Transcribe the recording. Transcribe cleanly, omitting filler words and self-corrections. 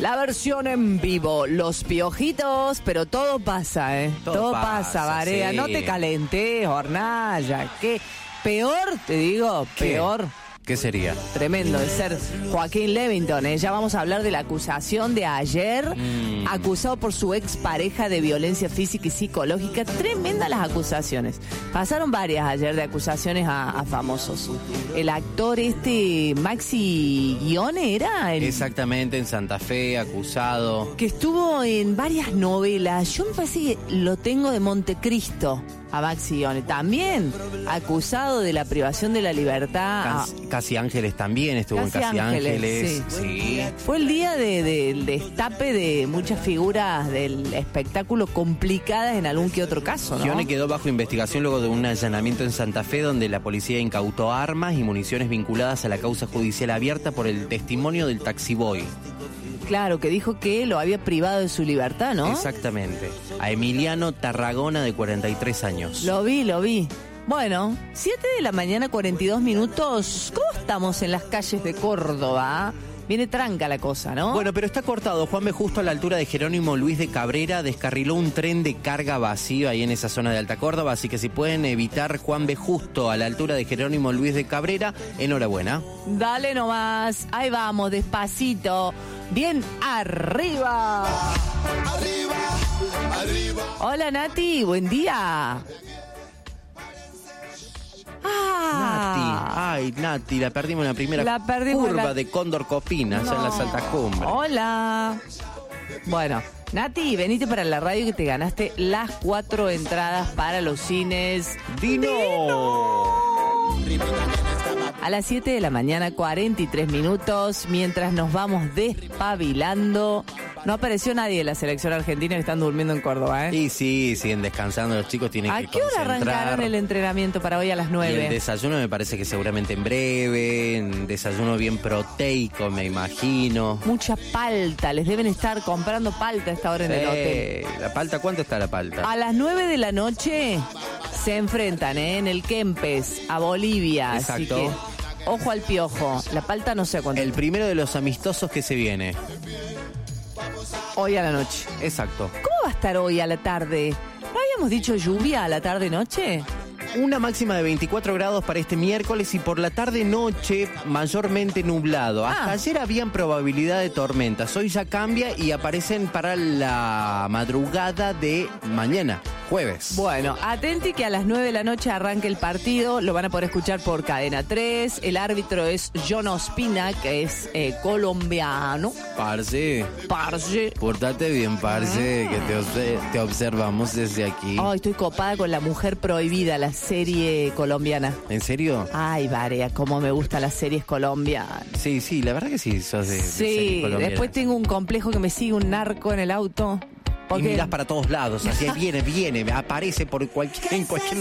La versión en vivo, Los Piojitos, pero todo pasa, Todo pasa, Barea. Sí. No te calentes, Hornalla. ¿Qué? Peor, te digo, peor. ¿Qué sería? Tremendo de ser Joaquín Levington, Ya vamos a hablar de la acusación de ayer, acusado por su expareja de violencia física y psicológica. Tremendas las acusaciones. Pasaron varias ayer de acusaciones a famosos. El actor Maxi Guione era Exactamente, en Santa Fe, acusado. que estuvo en varias novelas. Yo me parece que lo tengo de Montecristo a Maxi Guione. También acusado de la privación de la libertad. Casi Ángeles también estuvo Casi en Casi Ángeles, Ángeles. Sí. Fue el día del destape de muchas figuras del espectáculo complicadas en algún que otro caso, ¿no? Guione quedó bajo investigación luego de un allanamiento en Santa Fe donde la policía incautó armas y municiones vinculadas a la causa judicial abierta por el testimonio del taxiboy. Claro, que dijo que lo había privado de su libertad, ¿no? Exactamente. A Emiliano Tarragona, de 43 años. Lo vi. Bueno, 7 de la mañana, 42 minutos. ¿Cómo estamos en las calles de Córdoba? Viene tranca la cosa, ¿no? Bueno, pero está cortado. Juan B. Justo a la altura de Jerónimo Luis de Cabrera descarriló un tren de carga vacío ahí en esa zona de Alta Córdoba, así que si pueden evitar Juan B. Justo a la altura de Jerónimo Luis de Cabrera, enhorabuena. Dale nomás, ahí vamos, despacito, bien arriba. Arriba. Hola Nati, buen día. Nati, la perdimos en la primera La perdimos curva en la- de Cóndor Copina, allá en las altas cumbres. Hola. Bueno, Nati, venite para la radio que te ganaste las 4 entradas para los cines. ¡Dino! A las 7 de la mañana, 43 minutos, mientras nos vamos despabilando. No apareció nadie de la selección argentina que están durmiendo en Córdoba, Y sí, siguen descansando, los chicos tienen ¿A que qué hora concentrar. arrancaron el entrenamiento para hoy a las Y 9? el desayuno me parece que seguramente en breve, un desayuno bien proteico, me imagino. Mucha palta, les deben estar comprando palta a esta hora en el hotel. ¿La palta? ¿Cuánto está la palta? A las 9 de la noche se enfrentan en el Kempes a Bolivia. Así Exacto. que, ojo al piojo. La palta no sé cuánto. El primero de los amistosos que se viene. Hoy a la noche. Exacto. ¿Cómo va a estar hoy a la tarde? ¿No habíamos dicho lluvia a la tarde-noche? Una máxima de 24 grados para este miércoles y por la tarde-noche mayormente nublado. Hasta ayer habían probabilidad de tormentas. Hoy ya cambia y aparecen para la madrugada de mañana, jueves. Bueno, atenti que a las 9 de la noche arranque el partido. Lo van a poder escuchar por Cadena 3. El árbitro es John Ospina, que es colombiano. Parce, pórtate bien, parce, que te observamos desde aquí. Ay, estoy copada con La Mujer Prohibida, la serie colombiana. ¿En serio? Ay, Barea, cómo me gustan las series colombianas. Sí, la verdad que sí, sos de series Sí, colombianas. después tengo un complejo que me sigue un narco en el auto. Y mirás para todos lados, así viene, aparece en cualquier